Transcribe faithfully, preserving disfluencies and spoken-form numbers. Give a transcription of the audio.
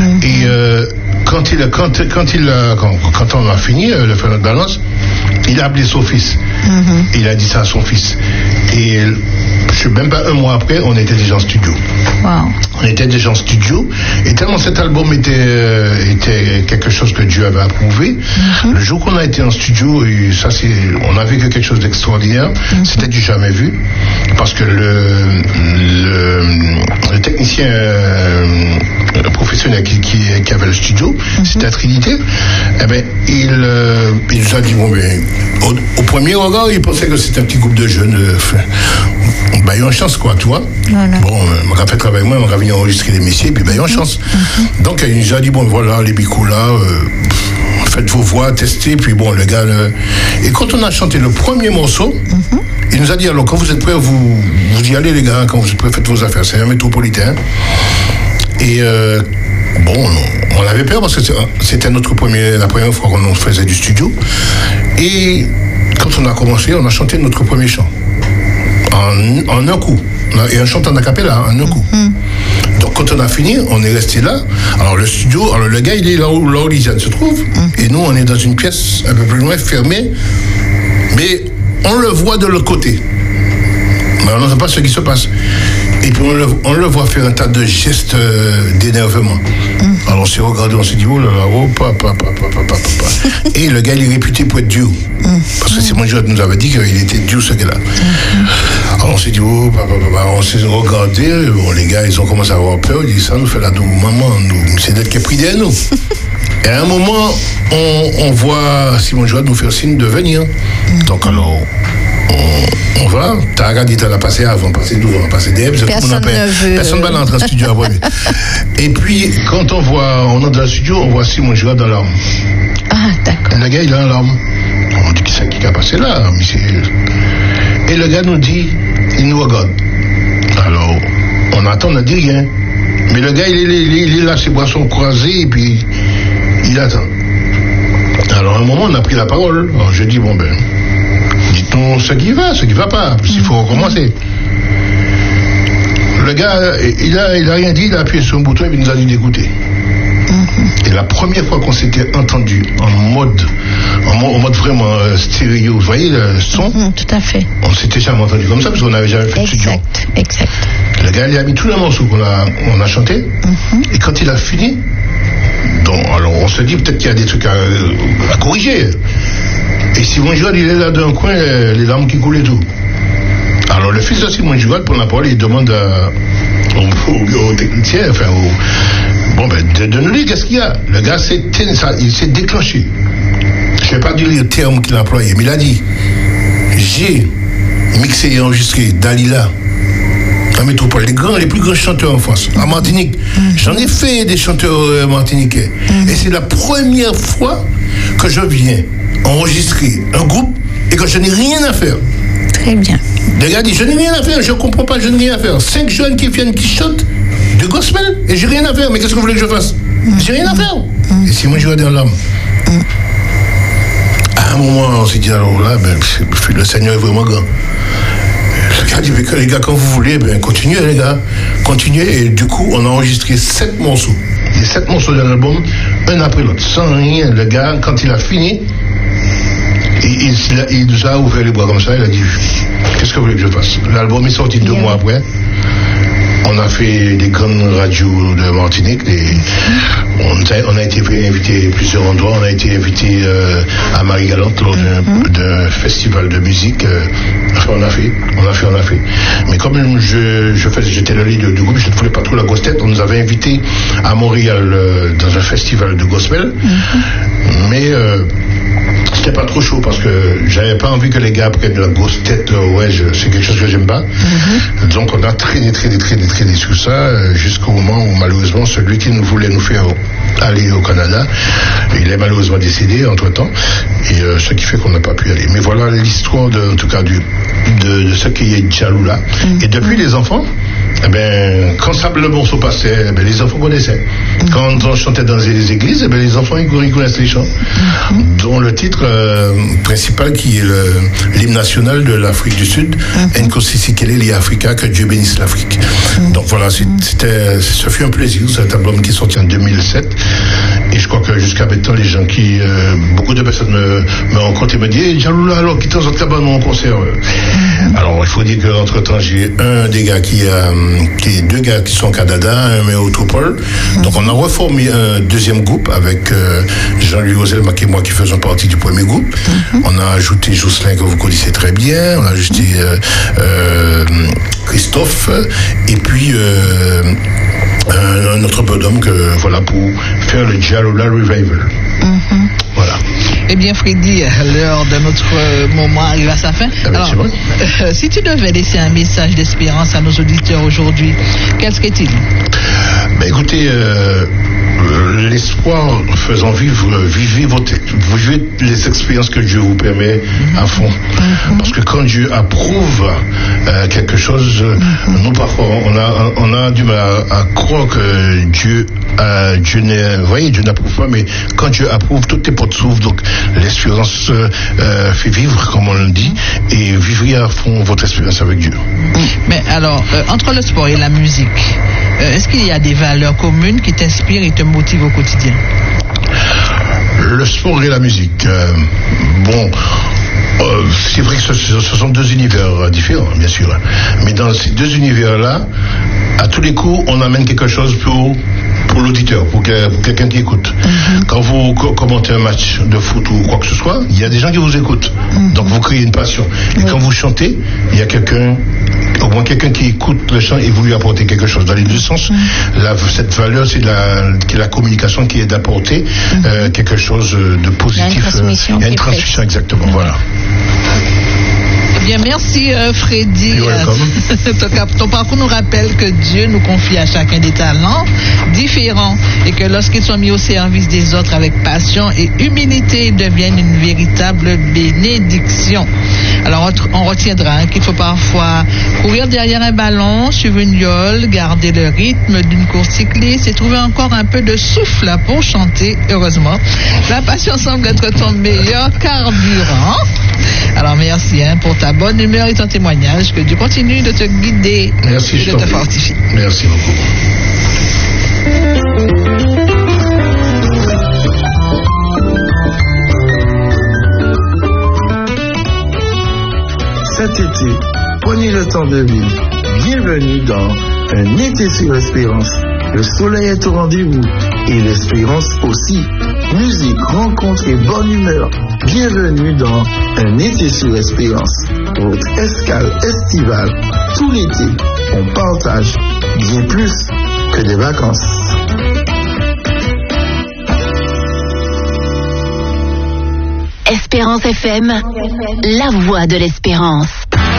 Mm-hmm. Et euh, quand il quand quand il quand, quand on a fini le faire notre balance, il a appelé son fils. Mm-hmm. Il a dit ça à son fils. Et je sais même pas un mois après, on était déjà en studio. Wow. On était déjà en studio. Et tellement cet album était euh, était quelque chose que Dieu avait approuvé. Mm-hmm. Le jour qu'on a été en studio, et ça c'est, on a vécu quelque chose d'extraordinaire. Mm-hmm. C'était du jamais vu, parce que le le, le technicien euh, professionnel qui, qui qui avait le studio, mm-hmm. c'était à Trinité. Eh ben il euh, il nous a dit bon ben au, au premier regard il pensait que c'était un petit groupe de jeunes. Euh, ben ils ont chance quoi, tu vois. Voilà. Bon, on m'a fait travailler avec moi, on m'a venir enregistrer les messieurs, puis ben ils ont chance. Mm-hmm. Donc il nous a dit bon voilà les bicous là. Euh, faites vos voix, testez, puis bon, le gars... Le... Et quand on a chanté le premier morceau, mm-hmm. il nous a dit, alors, quand vous êtes prêts, vous, vous y allez, les gars, quand vous êtes prêts, faites vos affaires. C'est un métropolitain. Et, euh, bon, on, on avait peur, parce que c'était notre premier, la première fois qu'on faisait du studio. Et quand on a commencé, on a chanté notre premier chant. En, en un coup. Et un chant en acapella, en un coup. Mm-hmm. Donc quand on a fini, on est resté là. Alors le studio, alors le gars il est là où, là où Lisiane se trouve, mm. et nous on est dans une pièce un peu plus loin, fermée, mais on le voit de l'autre côté. Mais on ne sait pas ce qui se passe. Et puis on le, on le voit faire un tas de gestes euh, d'énervement. Mm. Alors on s'est regardé, on s'est dit, oh là là, oh papa, papa, papa, papa. Et le gars il est réputé pour être Dieu. Mm. Parce que Simon Joad nous avait dit qu'il était Dieu ce gars-là. Mm. Alors on s'est dit, oh papa, papa, on s'est regardé, bon les gars ils ont commencé à avoir peur, ils disent, ça nous fait la douce maman, nous, c'est d'être qui est pris derrière nous. Et à un moment, on, on voit Simon Joad nous faire signe de venir. Mm. Donc alors, on, on va, t'as regardé, t'as passé avant, passé devant, passé derrière, personne ne veut. Personne ne va entrer en studio après. Et puis, quand on voit, on entre dans le studio, on voit Simon Joad dans l'arme. Ah, d'accord. Le gars, il a un larme. On dit, qui c'est qui a passé là, monsieur? Et le gars nous dit, il nous regarde. Alors, on attend, on ne dit rien. Mais le gars, il est, il est, il est là, ses bras sont croisés, et puis, il attend. Alors, à un moment, on a pris la parole. Alors, je dis, bon, ben, dites-nous ce qui va, ce qui ne va pas, s'il faut recommencer. Le gars, il a, il a rien dit, il a appuyé sur un bouton, et puis il nous a dit d'écouter. Et la première fois qu'on s'était entendu en mode, en mode, en mode vraiment euh, stéréo, vous voyez le son? Mmh, tout à fait. On s'était jamais entendu comme ça parce qu'on n'avait jamais fait de studio. Exact, exact. Le gars, il a mis tous les morceaux qu'on a, on a chanté. Mmh. Et quand il a fini, donc, alors on se dit peut-être qu'il y a des trucs à, à corriger. Et Simon Joad, il est là d'un coin, les larmes qui coulent et tout. Alors le fils de Simon Joad, pour la parole, il demande à, au, au, au technicien, enfin au. Bon, ben, de, de nous dire qu'est-ce qu'il y a. Le gars, s'est, ça, il s'est déclenché. Je ne vais pas dire le terme qu'il a employé, mais il a dit, j'ai mixé et enregistré Dalila, en métropole, les grands, les plus grands chanteurs en France, en Martinique. Mm-hmm. J'en ai fait des chanteurs euh, martiniquais. Mm-hmm. Et c'est la première fois que je viens enregistrer un groupe et que je n'ai rien à faire. Très bien. Le gars dit, je n'ai rien à faire, je ne comprends pas, je n'ai rien à faire. Cinq jeunes qui viennent, qui chantent du gospel, et j'ai rien à faire. Mais qu'est-ce que vous voulez que je fasse? Mmh. J'ai rien à faire. Mmh. Et si moi je vais dans l'âme. Mmh. À un moment, on s'est dit, alors là, ben, le Seigneur est vraiment grand. Le gars dit, mais les gars, quand vous voulez, ben, continuez, les gars. Continuez. Et du coup, on a enregistré sept morceaux. Et sept morceaux de l'album, un après l'autre. Sans rien. Le gars, quand il a fini, il, il, il nous a ouvert les bras comme ça. Il a dit, qu'est-ce que vous voulez que je fasse? L'album est sorti deux yeah. mois après. On a fait des grandes radios de Martinique. Des, on, a, on a été invité à plusieurs endroits. On a été invité euh, à Marie-Galante lors d'un, mm-hmm. d'un festival de musique. Euh, enfin, on a fait, on a fait, on a fait. Mais comme je, je fais, j'étais le leader du groupe, je ne voulais pas trop la grosse tête. On nous avait invités à Montréal euh, dans un festival de gospel. Mm-hmm. Mais euh, c'était pas trop chaud parce que j'avais pas envie que les gars prennent de la grosse tête. Euh, ouais, je, c'est quelque chose que j'aime pas. Mm-hmm. Donc on a traîné, traîné, traîné, traîné sur ça euh, jusqu'au moment où malheureusement celui qui nous voulait nous faire aller au Canada, il est malheureusement décédé entre temps. Et euh, ce qui fait qu'on n'a pas pu aller. Mais voilà l'histoire de, en tout cas du, de, de ce qui est Djaloula. Mm-hmm. Et depuis les enfants. Eh ben, quand ça, le morceau passait, eh ben, les enfants connaissaient. Mmh. Quand on chantait dans les églises, eh ben, les enfants ils connaissent les chants. Mmh. Dont le titre, euh, principal qui est le, l'hymne national de l'Afrique du Sud, mm-hmm. Nkosi Sikelel Africa, que Dieu bénisse l'Afrique. Mm-hmm. Donc voilà, c'était, ce fut un plaisir, cet album qui est sorti en deux mille sept. Et je crois que jusqu'à maintenant, les gens qui, euh, beaucoup de personnes me, me rencontrent et me disent, hey, Jaloula, alors, qui t'en sort là-bas mon concert? Mm-hmm. Alors, il faut dire qu'entre temps, j'ai un des gars qui a, qui, deux gars qui sont au Canada, un mais au Topol. Mm-hmm. Donc, on a reformé un deuxième groupe avec euh, Jean-Louis Ozelmack et moi qui faisons partie du premier groupe. Mm-hmm. On a ajouté Jocelyn que vous connaissez très bien. On a ajouté euh, euh, Christophe et puis euh, un, un autre bonhomme que voilà pour faire le Jaloula Revival. Mm-hmm. Voilà. Eh bien, Freddy, l'heure de notre moment arrive à sa fin. Ah ben, alors, euh, si tu devais laisser un message d'espérance à nos auditeurs aujourd'hui, quel serait-il? Ben, écoutez, euh, l'espoir faisant vivre, vivez, votre, vivez les expériences que Dieu vous permet mm-hmm. à fond. Mm-hmm. Parce que quand Dieu approuve euh, quelque chose, mm-hmm. nous parfois on a, on a du mal à, à croire que Dieu, euh, Dieu n'est, vous voyez, Dieu n'approuve pas, mais quand Dieu approuve, toutes tes portes s'ouvrent. Donc l'espérance euh, fait vivre, comme on le dit, et vivez à fond votre expérience avec Dieu. Mais alors, euh, entre le sport et la musique, euh, est-ce qu'il y a des valeurs communes qui t'inspirent et te motivent au quotidien? Le sport et la musique. Euh, bon, euh, c'est vrai que ce, ce sont deux univers différents, bien sûr. Mais dans ces deux univers-là, à tous les coups, on amène quelque chose pour, pour l'auditeur, pour, que, pour quelqu'un qui écoute. Mm-hmm. Quand vous co- commentez un match de foot ou quoi que ce soit, il y a des gens qui vous écoutent. Mm-hmm. Donc vous créez une passion. Et oui. Quand vous chantez, il y a quelqu'un, au moins quelqu'un qui écoute le chant et vous lui apportez quelque chose. Dans les deux sens, mm-hmm. la, cette valeur, c'est la, la communication qui est d'apporter mm-hmm. euh, quelque chose de positif. Il y a une transmission. Il y a une transmission, exactement. Mm-hmm. Voilà. Eh bien, merci euh, Freddy. ton, ton parcours nous rappelle que Dieu nous confie à chacun des talents différents et que lorsqu'ils sont mis au service des autres avec passion et humilité, ils deviennent une véritable bénédiction. Alors, on, on retiendra hein, qu'il faut parfois courir derrière un ballon, suivre une yole, garder le rythme d'une course cycliste et trouver encore un peu de souffle pour chanter. Heureusement, la passion semble être ton meilleur carburant. Alors, merci hein, pour ta bonne humeur et ton témoignage. Que Dieu continue de te guider merci, et de te fortifier. Merci beaucoup. Cet été, prenez le temps de vivre. Bienvenue dans Un été sur Espérance. Le soleil est au rendez-vous et l'espérance aussi. Musique, rencontres et bonne humeur. Bienvenue dans Un été sur Espérance. Votre escale estivale. Tout l'été, on partage bien plus que des vacances. Espérance F M, la voix de l'espérance.